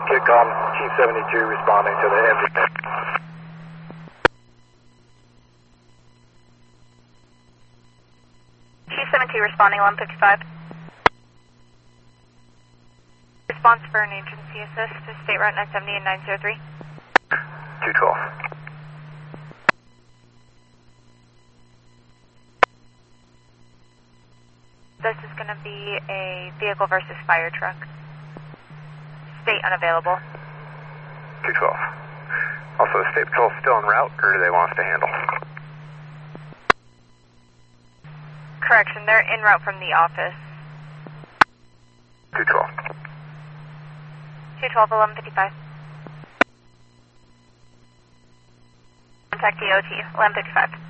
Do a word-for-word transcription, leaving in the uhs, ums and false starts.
Kitcom, Team seventy-two responding to the engine. Team seventy-two responding, eleven fifty-five. Response for an agency assist to State Route nine seventy and nine zero three. two twelve. This is going to be a vehicle versus fire truck. State unavailable. two twelve. Also, is State Patrol still en route, or do they want us to handle? Correction, they're en route from the office. two twelve. two twelve, eleven fifty-five. Contact D O T, eleven fifty-five.